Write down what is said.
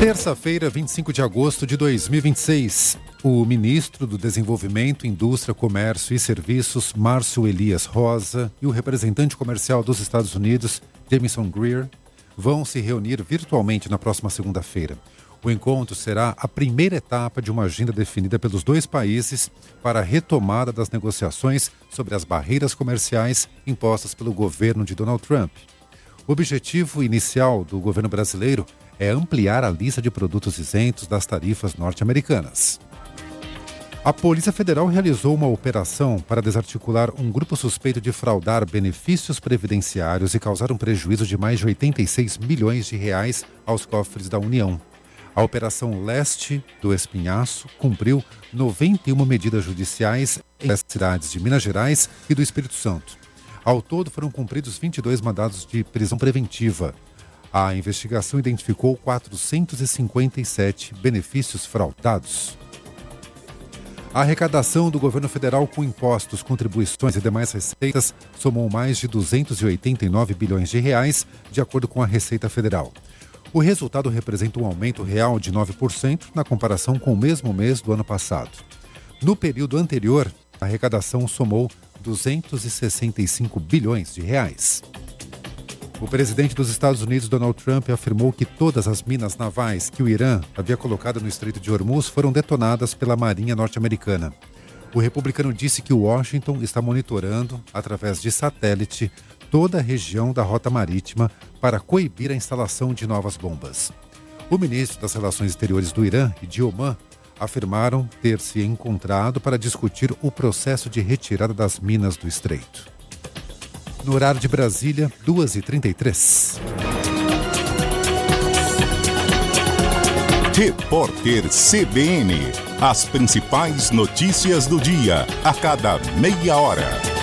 Terça-feira, 25 de agosto de 2026. O ministro do Desenvolvimento, Indústria, Comércio e Serviços, Márcio Elias Rosa, e o representante comercial dos Estados Unidos, Jamieson Greer, vão se reunir virtualmente na próxima segunda-feira. O encontro será a primeira etapa de uma agenda definida pelos dois países para a retomada das negociações sobre as barreiras comerciais impostas pelo governo de Donald Trump. O objetivo inicial do governo brasileiro é ampliar a lista de produtos isentos das tarifas norte-americanas. A Polícia Federal realizou uma operação para desarticular um grupo suspeito de fraudar benefícios previdenciários e causar um prejuízo de mais de 86 milhões de reais aos cofres da União. A Operação Leste do Espinhaço cumpriu 91 medidas judiciais em cidades de Minas Gerais e do Espírito Santo. Ao todo, foram cumpridos 22 mandados de prisão preventiva. A investigação identificou 457 benefícios fraudados. A arrecadação do governo federal com impostos, contribuições e demais receitas somou mais de 289 bilhões de reais, de acordo com a Receita Federal. O resultado representa um aumento real de 9% na comparação com o mesmo mês do ano passado. No período anterior, a arrecadação somou 265 bilhões de reais. O presidente dos Estados Unidos, Donald Trump, afirmou que todas as minas navais que o Irã havia colocado no Estreito de Hormuz foram detonadas pela Marinha norte-americana. O republicano disse que Washington está monitorando, através de satélite, toda a região da rota marítima para coibir a instalação de novas bombas. O ministro das Relações Exteriores do Irã e de Omã afirmaram ter se encontrado para discutir o processo de retirada das minas do Estreito. No horário de Brasília, 2h33. Repórter CBN. As principais notícias do dia, a cada meia hora.